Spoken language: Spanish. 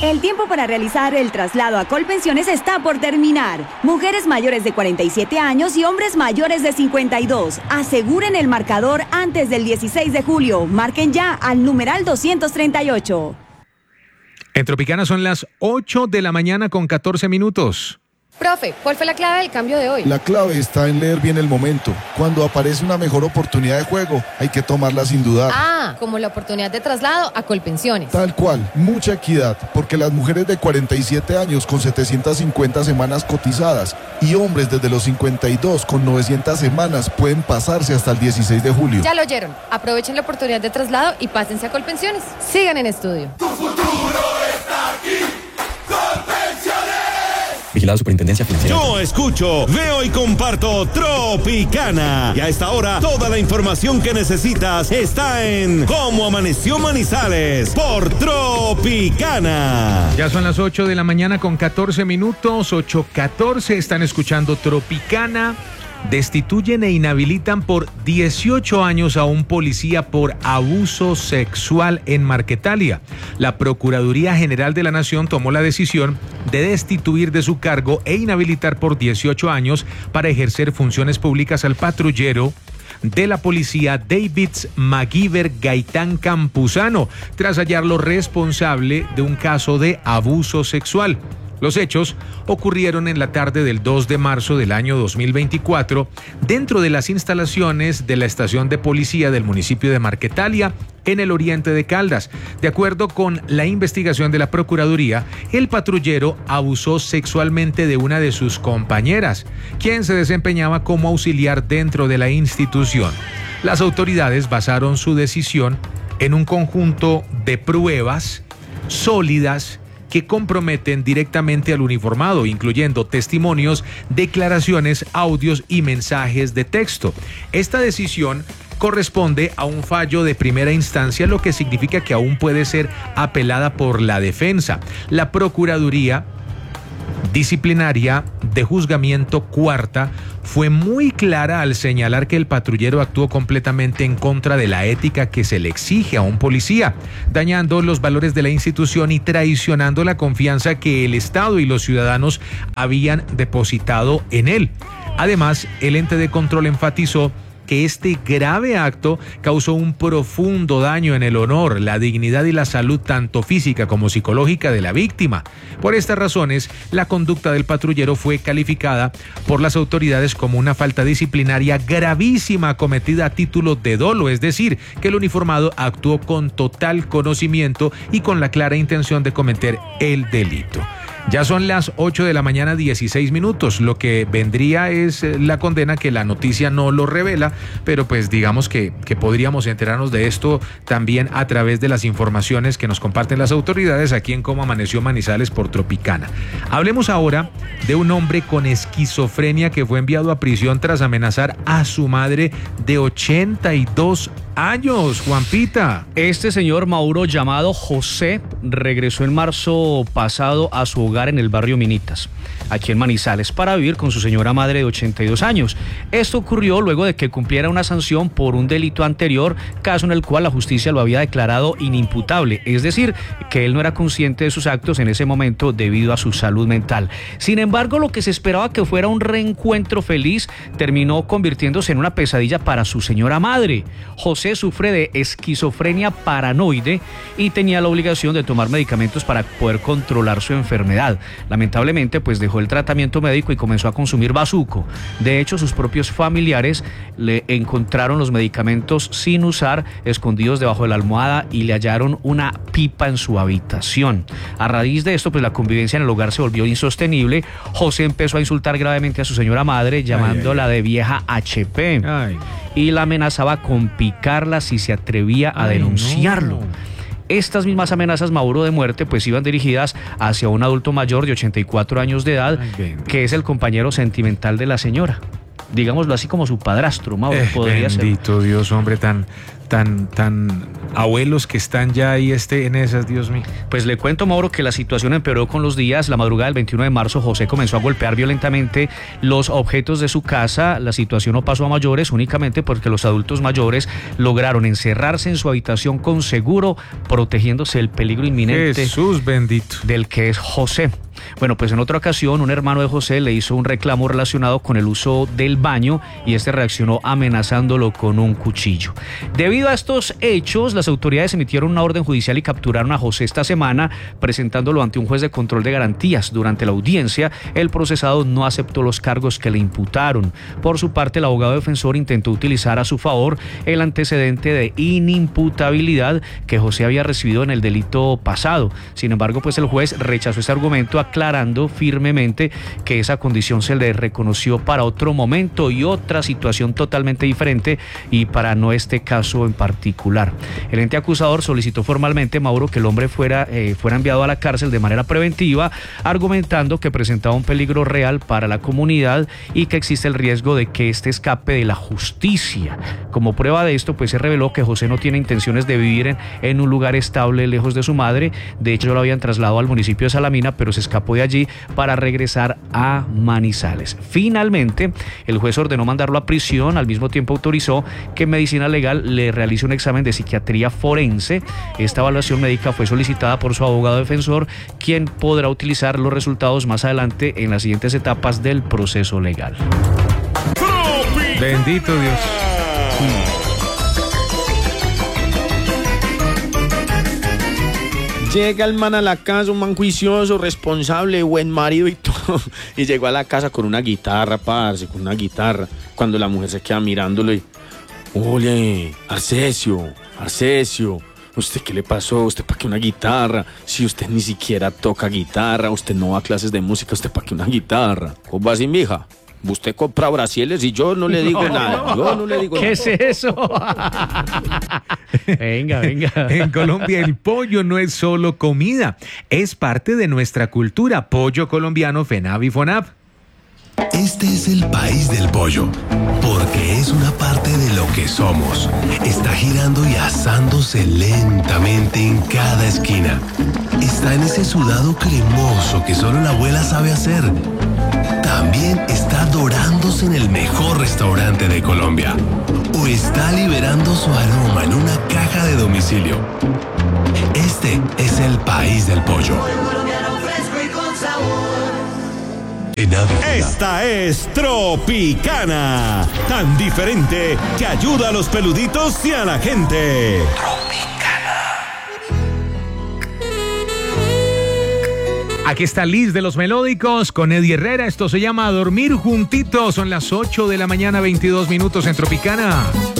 El tiempo para realizar el traslado a Colpensiones está por terminar. Mujeres mayores de 47 años y hombres mayores de 52. Aseguren el marcador antes del 16 de julio. Marquen ya al numeral 238. En Tropicana son las 8 de la mañana con 14 minutos. Profe, ¿cuál fue la clave del cambio de hoy? La clave está en leer bien el momento. Cuando aparece una mejor oportunidad de juego, hay que tomarla sin dudar. Ah, como la oportunidad de traslado a Colpensiones. Tal cual, mucha equidad, porque las mujeres de 47 años con 750 semanas cotizadas y hombres desde los 52 con 900 semanas pueden pasarse hasta el 16 de julio. Ya lo oyeron. Aprovechen la oportunidad de traslado y pásense a Colpensiones. Sigan en estudio. Tu futuro está aquí. Vigilado Superintendencia Financiera. Yo escucho, veo y comparto Tropicana. Y a esta hora, toda la información que necesitas está en Cómo Amaneció Manizales por Tropicana. Ya son las 8 de la mañana con 14 minutos, 8:14, están escuchando Tropicana. Destituyen e inhabilitan por 18 años a un policía por abuso sexual en Marquetalia. La Procuraduría General de la Nación tomó la decisión de destituir de su cargo e inhabilitar por 18 años para ejercer funciones públicas al patrullero de la policía David MacGyver Gaitán Campuzano, tras hallarlo responsable de un caso de abuso sexual. Los hechos ocurrieron en la tarde del 2 de marzo del año 2024 dentro de las instalaciones de la estación de policía del municipio de Marquetalia, en el oriente de Caldas. De acuerdo con la investigación de la Procuraduría, el patrullero abusó sexualmente de una de sus compañeras, quien se desempeñaba como auxiliar dentro de la institución. Las autoridades basaron su decisión en un conjunto de pruebas sólidas que comprometen directamente al uniformado, incluyendo testimonios, declaraciones, audios y mensajes de texto. Esta decisión corresponde a un fallo de primera instancia, lo que significa que aún puede ser apelada por la defensa. La Procuraduría Disciplinaria de Juzgamiento Cuarta fue muy clara al señalar que el patrullero actuó completamente en contra de la ética que se le exige a un policía, dañando los valores de la institución y traicionando la confianza que el Estado y los ciudadanos habían depositado en él. Además, el ente de control enfatizó que este grave acto causó un profundo daño en el honor, la dignidad y la salud tanto física como psicológica de la víctima. Por estas razones, la conducta del patrullero fue calificada por las autoridades como una falta disciplinaria gravísima cometida a título de dolo, es decir, que el uniformado actuó con total conocimiento y con la clara intención de cometer el delito. Ya son las 8 de la mañana 16 minutos. Lo que vendría es la condena, que la noticia no lo revela, pero pues digamos que podríamos enterarnos de esto también a través de las informaciones que nos comparten las autoridades aquí en Cómo Amaneció Manizales por Tropicana. Hablemos ahora de un hombre con esquizofrenia que fue enviado a prisión tras amenazar a su madre de 82 años, Juanpita. Este señor Mauro, llamado José, regresó en marzo pasado a su hogar en el barrio Minitas, aquí en Manizales, para vivir con su señora madre de 82 años. Esto ocurrió luego de que cumpliera una sanción por un delito anterior, caso en el cual la justicia lo había declarado inimputable, es decir, que él no era consciente de sus actos en ese momento debido a su salud mental. Sin embargo, lo que se esperaba que fuera un reencuentro feliz terminó convirtiéndose en una pesadilla para su señora madre. José sufre de esquizofrenia paranoide y tenía la obligación de tomar medicamentos para poder controlar su enfermedad. Lamentablemente, pues dejó el tratamiento médico y comenzó a consumir bazuco. De hecho, sus propios familiares le encontraron los medicamentos sin usar, escondidos debajo de la almohada, y le hallaron una pipa en su habitación. A raíz de esto, pues la convivencia en el hogar se volvió insostenible. José empezó a insultar gravemente a su señora madre, llamándola de vieja HP. Y la amenazaba con picarla si se atrevía a denunciarlo. Estas mismas amenazas, Mauro, de muerte, pues iban dirigidas hacia un adulto mayor de 84 años de edad, que es el compañero sentimental de la señora. Digámoslo así, como su padrastro, Mauro, podría ser. Bendito Dios, hombre, tan abuelos que están ya ahí en esas, Dios mío. Pues le cuento, Mauro, que la situación empeoró con los días. La madrugada del 21 de marzo, José comenzó a golpear violentamente los objetos de su casa. La situación no pasó a mayores, únicamente porque los adultos mayores lograron encerrarse en su habitación con seguro, protegiéndose del peligro inminente. Jesús bendito. Del que es José. Bueno, pues en otra ocasión un hermano de José le hizo un reclamo relacionado con el uso del baño y este reaccionó amenazándolo con un cuchillo. Debido a estos hechos, las autoridades emitieron una orden judicial y capturaron a José esta semana, presentándolo ante un juez de control de garantías. Durante la audiencia, el procesado no aceptó los cargos que le imputaron. Por su parte, el abogado defensor intentó utilizar a su favor el antecedente de inimputabilidad que José había recibido en el delito pasado. Sin embargo, pues el juez rechazó ese argumento, aclarando firmemente que esa condición se le reconoció para otro momento y otra situación totalmente diferente y para no este caso en particular. El ente acusador solicitó formalmente, Mauro, que el hombre fuera enviado a la cárcel de manera preventiva, argumentando que presentaba un peligro real para la comunidad y que existe el riesgo de que este escape de la justicia. Como prueba de esto, pues se reveló que José no tiene intenciones de vivir en un lugar estable lejos de su madre. De hecho, lo habían trasladado al municipio de Salamina, pero se escapó de allí para regresar a Manizales. Finalmente, el juez ordenó mandarlo a prisión, al mismo tiempo autorizó que Medicina Legal le realice un examen de psiquiatría forense. Esta evaluación médica fue solicitada por su abogado defensor, quien podrá utilizar los resultados más adelante en las siguientes etapas del proceso legal. Bendito Dios. Llega el man a la casa, un man juicioso, responsable, buen marido y todo. Y llegó a la casa con una guitarra, parce, con una guitarra. Cuando la mujer se queda mirándolo y... Oye, Arcesio, ¿usted qué le pasó? ¿Usted para qué una guitarra? Si usted ni siquiera toca guitarra, usted no va a clases de música, ¿usted para qué una guitarra? ¿Cómo así, mija? Usted compra brasieles y yo no le digo nada. Yo no le digo ¿Qué nada. es eso? Venga. En Colombia el pollo no es solo comida, es parte de nuestra cultura. Pollo colombiano FENAV y FONAV. Este es el país del pollo, porque es una parte de lo que somos. Está girando y asándose lentamente en cada esquina. Está en ese sudado cremoso que solo la abuela sabe hacer. También está dorándose en el mejor restaurante de Colombia. O está liberando su aroma en una caja de domicilio. Este es el país del pollo. Esta es Tropicana, tan diferente que ayuda a los peluditos y a la gente. Aquí está Liz de los Melódicos con Eddie Herrera. Esto se llama Dormir Juntitos. Son las 8 de la mañana, 22 minutos en Tropicana.